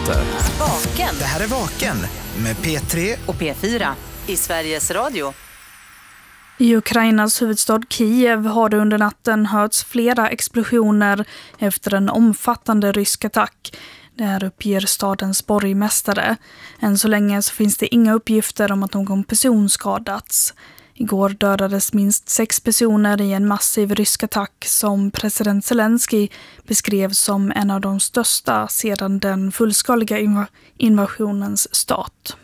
nyheter. Vaken. Det här är Vaken med P3 och P4 i Sveriges Radio. I Ukrainas huvudstad Kiev har det under natten hörts flera explosioner efter en omfattande rysk attack. Det här uppger stadens borgmästare. Än så länge så finns det inga uppgifter om att någon person skadats. Igår dödades minst 6 personer i en massiv rysk attack som president Zelensky beskrev som en av de största sedan den fullskaliga invasionens start.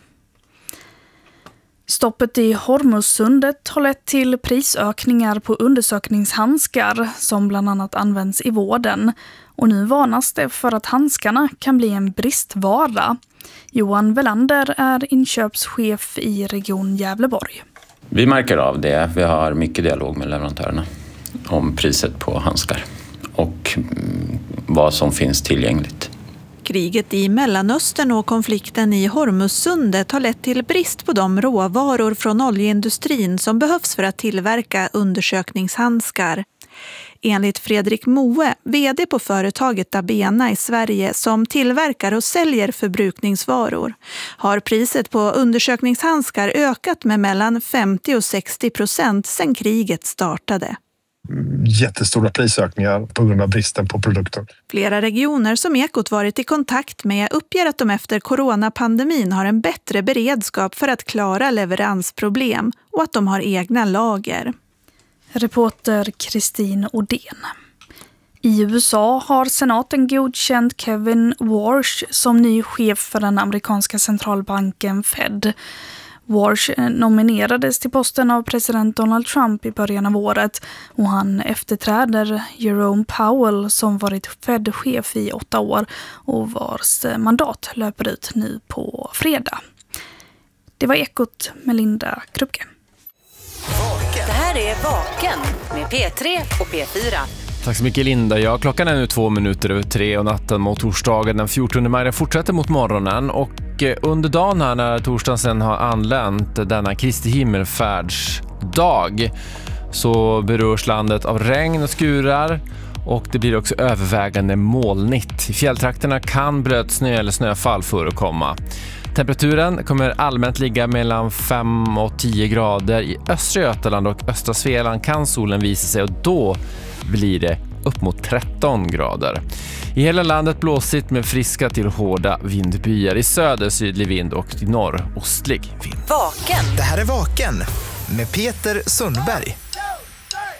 Stoppet i Hormuzsundet har lett till prisökningar på undersökningshandskar som bland annat används i vården. Och nu varnas det för att handskarna kan bli en bristvara. Johan Welander är inköpschef i Region Gävleborg. Vi märker av det. Vi har mycket dialog med leverantörerna om priset på handskar och vad som finns tillgängligt. Kriget i Mellanöstern och konflikten i Hormuzsundet har lett till brist på de råvaror från oljeindustrin som behövs för att tillverka undersökningshandskar. Enligt Fredrik Moe, vd på företaget Dabena i Sverige som tillverkar och säljer förbrukningsvaror, har priset på undersökningshandskar ökat med mellan 50% och 60% sedan kriget startade. Jättestora prisökningar på grund av bristen på produkter. Flera regioner som Ekot varit i kontakt med uppger att de efter coronapandemin har en bättre beredskap för att klara leveransproblem och att de har egna lager. Reporter Kristin Odén. I USA har senaten godkänt Kevin Warsh som ny chef för den amerikanska centralbanken Fed. Warsh nominerades till posten av president Donald Trump i början av året och han efterträder Jerome Powell som varit Fed-chef i 8 år och vars mandat löper ut nu på fredag. Det var Ekot med Linda Krupke. Det här är Vaken med P3 och P4. Tack så mycket Linda. Ja, klockan är nu 2:02 och natten mot torsdagen den 14 maj fortsätter mot morgonen och under dagen här när torsdagen sen har anlänt denna Kristi himmelfärdsdag så berörs landet av regn och skurar och det blir också övervägande molnigt. I fjälltrakterna kan blötsnö eller snöfall förekomma. Temperaturen kommer allmänt ligga mellan 5 och 10 grader. I östra Götaland och östra Svealand kan solen visa sig och då blir det upp mot 13 grader. I hela landet blåsigt med friska till hårda vindbyar. I söder sydlig vind och i norr ostlig vind. Vaken. Det här är Vaken med Peter Sundberg.